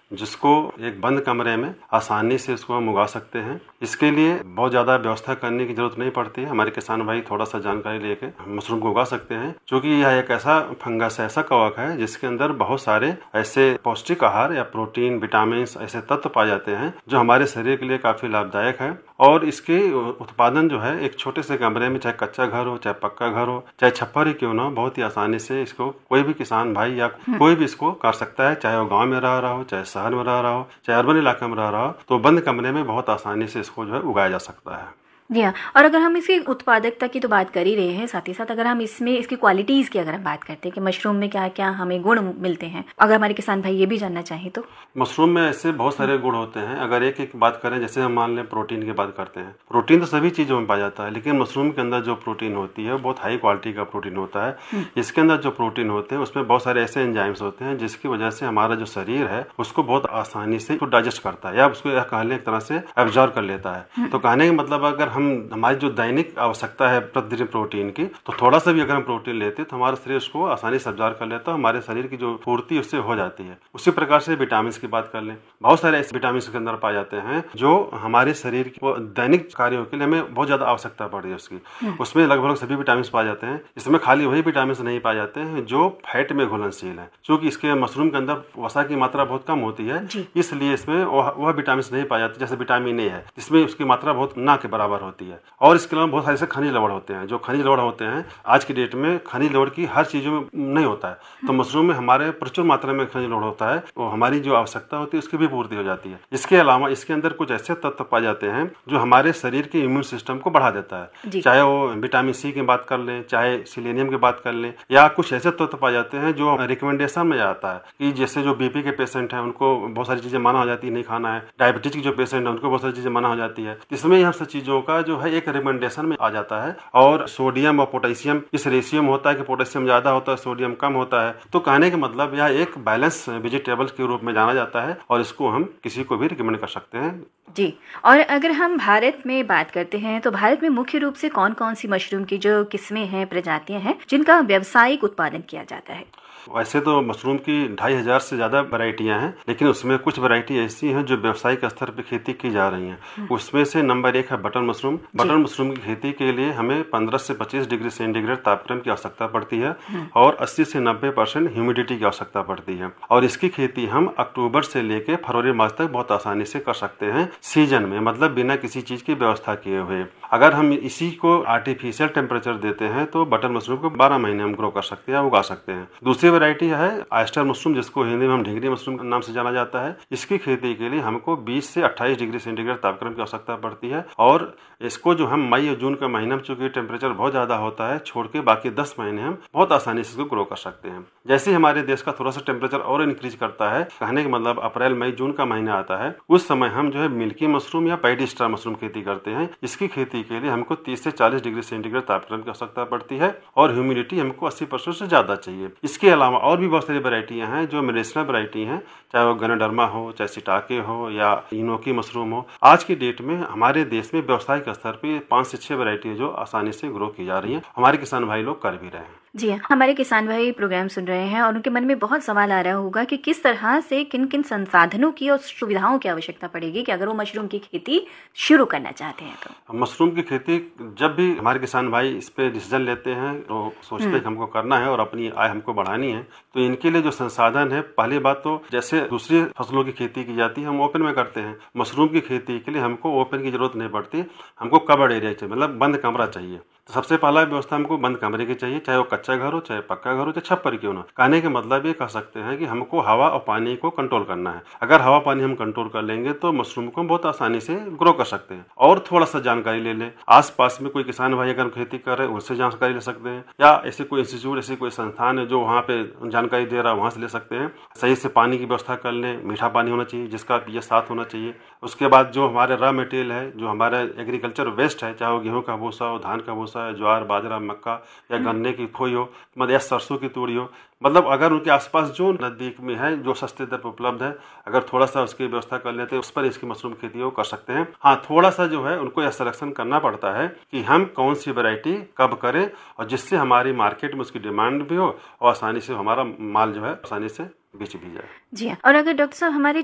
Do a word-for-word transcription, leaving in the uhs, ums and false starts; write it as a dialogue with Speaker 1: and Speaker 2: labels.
Speaker 1: जिसको एक बंद कमरे में आसानी से इसको हम उगा सकते हैं। इसके लिए बहुत ज़्यादा व्यवस्था करने की जरूरत नहीं पड़ती है। हमारे किसान भाई थोड़ा सा जानकारी लेके मशरूम को उगा सकते हैं, क्योंकि यह एक ऐसा फंगस है, ऐसा कवक है जिसके अंदर बहुत सारे ऐसे पौष्टिक आहार या प्रोटीन, विटामिन ऐसे तत्व पाए जाते हैं जो हमारे शरीर के लिए काफी लाभदायक है। और इसके उत्पादन जो है एक छोटे से कमरे में, चाहे कच्चा घर हो, चाहे पक्का घर हो, चाहे छप्पर ही क्यों ना हो, बहुत ही आसानी से इसको कोई भी किसान भाई या कोई भी इसको कर सकता है। चाहे वो गांव में रह रहा हो, चाहे शहर में रह रहा हो, चाहे अर्बन इलाके में रह रहा हो, तो बंद कमरे में बहुत आसानी से इसको जो है उगाया जा सकता है।
Speaker 2: जी हाँ, और अगर हम इसकी उत्पादकता की तो बात कर ही रहे हैं, साथ ही साथ अगर हम इसमें इसकी क्वालिटीज की अगर हम बात करते हैं कि मशरूम में क्या क्या हमें गुण मिलते हैं, अगर हमारे किसान भाई ये भी जानना चाहें तो।
Speaker 1: मशरूम में ऐसे बहुत सारे गुण होते हैं। अगर एक एक बात करें, जैसे हम मान लें प्रोटीन की बात करते हैं, प्रोटीन तो सभी चीजों में पाया जाता है, लेकिन मशरूम के अंदर जो प्रोटीन होती है बहुत हाई क्वालिटी का प्रोटीन होता है। इसके अंदर जो प्रोटीन होते हैं उसमें बहुत सारे ऐसे एंजाइम्स होते हैं जिसकी वजह से हमारा जो शरीर है उसको बहुत आसानी से डाइजेस्ट करता है, या उसको कहने एक तरह से एब्जॉर्ब कर लेता है। तो कहने का मतलब, अगर हम हमारी जो दैनिक आवश्यकता है प्रतिदिन प्रोटीन की, तो थोड़ा सा भी अगर हम प्रोटीन लेते हैं तो हमारा शरीर उसको आसानी से एब्जॉर्ब कर लेता है, हमारे शरीर की जो पूर्ति उससे हो जाती है। उसी प्रकार से विटामिन की बात कर लें, बहुत सारे ऐसे विटामिन के अंदर पाए जाते हैं जो हमारे शरीर की दैनिक कार्यों के लिए हमें बहुत ज्यादा आवश्यकता पड़ती है उसकी। उसमें लगभग सभी विटामिन पाए जाते हैं। इसमें खाली वही विटामिन नहीं पाए जाते हैं जो फैट में घुलनशील है, क्योंकि इसके मशरूम के अंदर वसा की मात्रा बहुत कम होती है, इसलिए इसमें वह विटामिन नहीं पाए जाते। जैसे विटामिन ए है, इसमें उसकी मात्रा बहुत ना के बराबर होती है। और इसके अलावा बहुत सारे से खनिज लवण होते हैं, जो खनिज लवण होते हैं आज की डेट में खनिज लवण की हर चीजों में नहीं होता है, तो मशरूम में हमारे प्रचुर मात्रा में खनिज लवण होता है, वो हमारी जो आवश्यकता होती है उसकी भी पूर्ति हो जाती है। इसके अलावा इसके अंदर कुछ ऐसे तत्व पाए जाते हैं जो हमारे शरीर के इम्यून सिस्टम को बढ़ा देता है, चाहे वो विटामिन सी की बात कर लें, चाहे सिलेनियम की बात कर लें, या कुछ ऐसे तत्व पाए जाते हैं जो रिकमेंडेशन में आता है कि जैसे जो बीपी के पेशेंट हैं उनको बहुत सारी चीजें मना हो जाती है, नहीं खाना है। डायबिटीज की जो पेशेंट है उनको बहुत सारी चीजें मना हो जाती है। इसमें यह सब चीजों का जो है एक रिकमेंडेशन में आ जाता है। और सोडियम और पोटेशियम इस रेशियो में होता है कि पोटेशियम ज्यादा होता है, सोडियम कम होता है। तो कहने का मतलब यह एक बैलेंस वेजिटेबल के रूप में जाना जाता है और इसको हम किसी को भी रिकमेंड कर सकते हैं।
Speaker 2: जी, और अगर हम भारत में बात करते हैं तो भारत में मुख्य रूप से कौन कौन सी मशरूम की जो किस्में हैं, प्रजातियां हैं जिनका व्यावसायिक उत्पादन किया जाता है?
Speaker 1: वैसे तो मशरूम की ढाई हजार से ज्यादा वैरायटियां हैं, लेकिन उसमें कुछ वैरायटी ऐसी हैं जो व्यावसायिक स्तर पर खेती की जा रही हैं। उसमें से नंबर एक है बटन मशरूम। बटन मशरूम की खेती के लिए हमें पंद्रह से पच्चीस डिग्री सेंटीग्रेड तापक्रम की आवश्यकता पड़ती है और अस्सी से नब्बे परसेंट ह्यूमिडिटी की आवश्यकता पड़ती है। और इसकी खेती हम अक्टूबर से लेकर फरवरी मार्च तक बहुत आसानी से कर सकते हैं, सीजन में, मतलब बिना किसी चीज की व्यवस्था किए हुए। अगर हम इसी को आर्टिफिशियल टेम्परेचर देते हैं तो बटन मशरूम को बारह महीने हम ग्रो कर सकते हैं, उगा सकते हैं। दूसरी वैरायटी है ऑयस्टर मशरूम, जिसको हिंदी में हम ढिंगरी मशरूम नाम से जाना जाता है। इसकी खेती के लिए हमको बीस से अट्ठाईस डिग्री सेंटीग्रेड तापक्रम की आवश्यकता पड़ती है और इसको जो हम मई और जून का महीना में, चूंकि टेम्परेचर बहुत ज्यादा होता है, छोड़ के बाकी दस महीने हम बहुत आसानी से इसको ग्रो कर सकते हैं। जैसे हमारे देश का थोड़ा सा टेम्परेचर और इंक्रीज करता है, कहने का मतलब अप्रैल मई जून का महीना आता है, उस समय हम जो है मिल्की मशरूम या पैडी स्टार मशरूम खेती करते हैं। इसकी खेती के लिए हमको तीस से चालीस डिग्री सेंटीग्रेड तापक्रम की आवश्यकता पड़ती है और ह्यूमिडिटी हमको अस्सी परसेंट से ज्यादा चाहिए। इसके अलावा और भी बहुत सारी वैरायटियां हैं जो मेडिसिनल वैरायटी हैं, चाहे वो गनोडर्मा हो, चाहे शिटाके हो या इनोकी मशरूम हो। आज की डेट में हमारे देश में व्यवसायिक स्तर पे पांच से छह वैरायटी जो आसानी से ग्रो की जा रही है, हमारे किसान भाई लोग कर भी रहे हैं।
Speaker 2: जी हाँ, हमारे किसान भाई प्रोग्राम सुन रहे हैं और उनके मन में बहुत सवाल आ रहा होगा कि किस तरह से किन किन संसाधनों की और सुविधाओं की आवश्यकता पड़ेगी कि अगर वो मशरूम की खेती शुरू करना चाहते हैं तो।
Speaker 1: मशरूम की खेती जब भी हमारे किसान भाई इस पे डिसीजन लेते हैं तो सोचते हैं कि हमको करना है और अपनी आय हमको बढ़ानी है, तो इनके लिए जो संसाधन है, पहली बात तो जैसे दूसरी फसलों की खेती की जाती है हम ओपन में करते हैं, मशरूम की खेती के लिए हमको ओपन की जरूरत नहीं पड़ती, हमको कवर्ड एरिया चाहिए, मतलब बंद कमरा चाहिए। तो सबसे पहला व्यवस्था हमको बंद कमरे की चाहिए, चाहे वो कच्चा घर हो, चाहे पक्का घर हो, चाहे छप्पर क्यों ना। कहने के मतलब ये कह सकते हैं कि हमको हवा और पानी को कंट्रोल करना है। अगर हवा पानी हम कंट्रोल कर लेंगे तो मशरूम को बहुत आसानी से ग्रो कर सकते हैं। और थोड़ा सा जानकारी ले लें, आस पास में कोई किसान भाई अगर खेती कर रहे हैं उनसे जानकारी ले सकते हैं, या ऐसे कोई इंस्टीट्यूट, ऐसे कोई संस्थान है जो वहाँ पे जानकारी दे रहा है, वहां से ले सकते हैं। सही से पानी की व्यवस्था कर लें, मीठा पानी होना चाहिए जिसका पीएच सात होना चाहिए। उसके बाद जो हमारे रॉ मटेरियल है, जो हमारा एग्रीकल्चर वेस्ट है, चाहे वो गेहूं का भूसा हो, धान का भूसा है, ज्वार बाजरा मक्का या गन्ने की खोई हो, मतलब या सरसों की तूड़ी हो, मतलब अगर उनके आसपास जो नजदीक में है, जो सस्ते दर पर उपलब्ध है, अगर थोड़ा सा उसकी व्यवस्था कर लेते हैं उस पर इसकी मशरूम खेती वो कर सकते हैं। हाँ, थोड़ा सा जो है उनको यह सिलेक्शन करना पड़ता है कि हम कौन सी वैरायटी कब करें और जिससे हमारी मार्केट में उसकी डिमांड भी हो और आसानी से हमारा माल जो है आसानी से बेच भी जाए।
Speaker 2: जी हाँ, और अगर डॉक्टर साहब हमारे